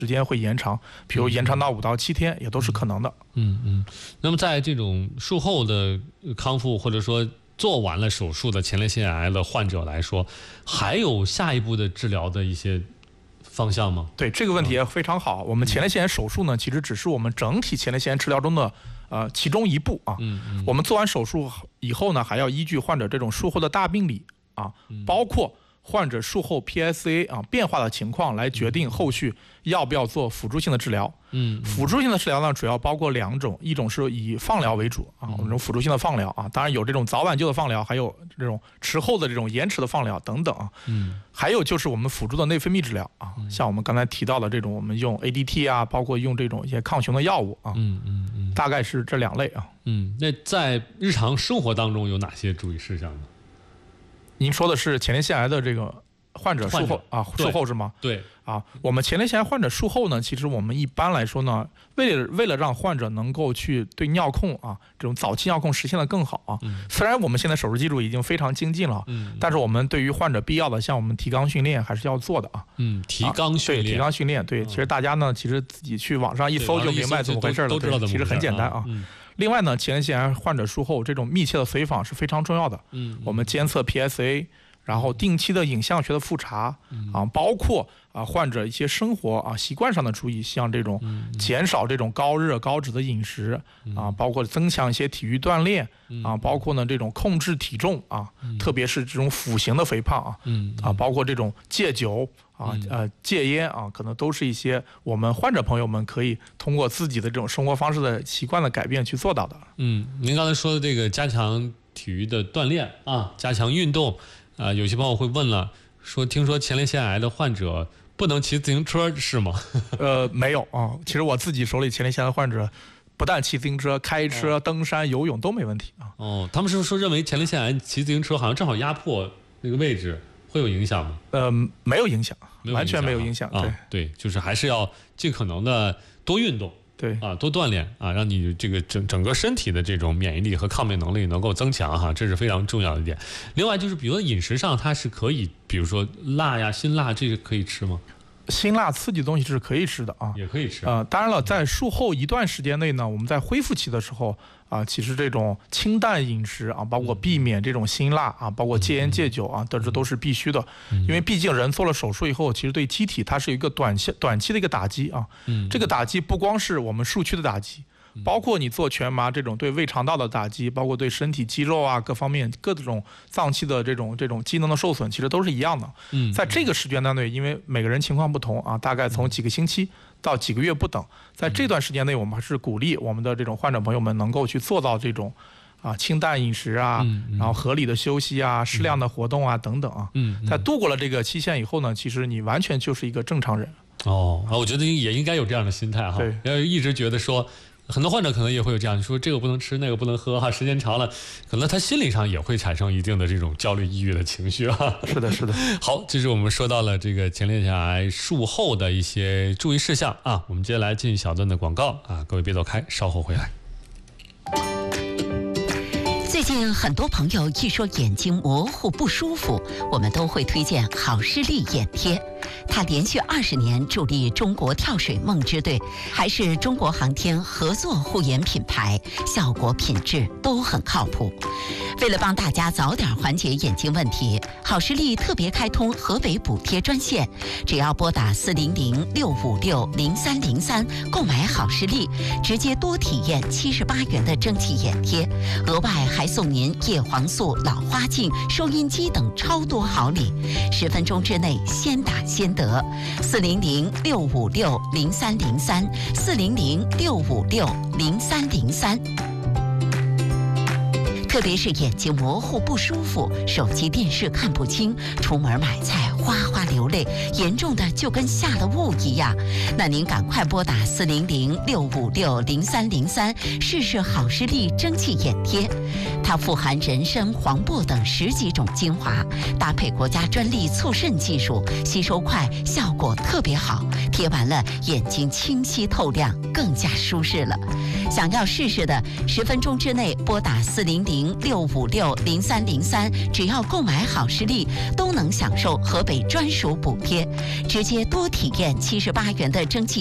时间会延长，比如延长到5到7天，也都是可能的。 那么在这种术后的康复，或者说做完了手术的前列腺癌的患者来说，还有下一步的治疗的一些方向吗？ 对，这个问题也非常好。我们前列腺癌手术呢，其实只是我们整体前列腺癌治疗中的其中一步啊。我们做完手术以后呢，还要依据患者这种术后的大病理啊，包括患者术后 PSA 变化的情况来决定后续要不要做辅助性的治疗。辅助性的治疗呢，主要包括2种，一种是以放疗为主啊，我们这种辅助性的放疗啊，当然有这种早晚救的放疗，还有这种迟后的这种延迟的放疗等等啊。还有就是我们辅助的内分泌治疗啊，像我们刚才提到的这种，我们用 ADT 啊，包括用这种一些抗雄的药物啊。大概是这2类啊。 那在日常生活当中有哪些注意事项呢？ 您说的是前列腺癌的这个患者术后啊，术后是吗？ 对啊，我们前列腺癌患者术后呢，其实我们一般来说呢，为了让患者能够去对尿控啊这种早期尿控实现的更好啊，虽然我们现在手术技术已经非常精进了，但是我们对于患者必要的像我们提肛训练还是要做的啊。 提肛训练， 对，其实大家呢，其实自己去网上一搜就明白怎么回事了， 都知道其实很简单啊。另外呢，前列腺癌患者术后这种密切的随访是非常重要的。我们监测 PSA， 然后定期的影像学的复查啊，包括患者一些生活习惯上的注意，像这种减少这种高热高脂的饮食啊，包括增强一些体育锻炼啊，包括呢这种控制体重啊，特别是这种腹型的肥胖啊，包括这种戒酒戒烟啊，可能都是一些我们患者朋友们可以通过自己的这种生活方式的习惯的改变去做到的。 您刚才说的这个加强体育的锻炼啊，加强运动有些朋友会问了，说听说前列腺癌的患者不能骑自行车是吗？ 没有啊，其实我自己手里前列腺癌患者不但骑自行车、开车、登山、游泳都没问题啊。 他们是说认为前列腺癌骑自行车好像正好压迫那个位置，会有影响吗？ 没有影响，完全没有影响。 对，就是还是要尽可能的多运动。 对多锻炼让你这个整个身体的这种免疫力和抗病能力能够增强这是非常重要的一点。另外就是比如说饮食上，它是可以，比如说辣呀、辛辣，这个可以吃吗？ 辛辣刺激的东西是可以吃的啊， 也可以吃。 当然了，在术后一段时间内呢，我们在恢复期的时候其实这种清淡饮食包括避免这种辛辣包括戒烟戒酒这都是必须的。因为毕竟人做了手术以后，其实对机体它是一个短期的一个打击这个打击不光是我们术区的打击，包括你做全麻这种对胃肠道的打击，包括对身体肌肉各方面各种脏器的这种机能的受损，其实都是一样的。在这个时间段内，因为每个人情况不同大概从几个星期到几个月不等，在这段时间内，我们还是鼓励我们的这种患者朋友们能够去做到这种清淡饮食然后合理的休息适量的活动等等在度过了这个期限以后呢，其实你完全就是一个正常人。 我觉得也应该有这样的心态对， 要一直觉得说。很多患者可能也会有这样说，这个不能吃，那个不能喝时间长了，可能他心理上也会产生一定的这种焦虑、抑郁的情绪是的，是的。 好，这是我们说到了这个前列腺癌术后的一些注意事项我们接下来进小段的广告各位别走开，稍后回来。 最近很多朋友一说眼睛模糊不舒服，我们都会推荐好视力眼贴。它连续20年助力中国跳水梦之队，还是中国航天合作护眼品牌，效果品质都很靠谱。为了帮大家早点缓解眼睛问题，好视力特别开通河北补贴专线，只要拨打400-656-0303购买好视力，直接多体验78元的蒸汽眼贴，额外还送您叶黄素、老花镜、收音机等超多好礼，10分钟之内先打先得。400-656-0303，400-656-0303。特别是眼睛模糊不舒服，手机电视看不清，出门买菜哗哗流泪，严重的就跟下了雾一样，那您赶快拨打400-656-0303试试好视力蒸汽眼贴。它富含人参、黄柏等10几种精华，搭配国家专利促渗技术，吸收快，效果特别好，贴完了眼睛清晰透亮，更加舒适了。 想要试试的，10分钟之内拨打400-656-0303，只要购买好视力，都能享受河北专属补贴，直接多体验78元的蒸汽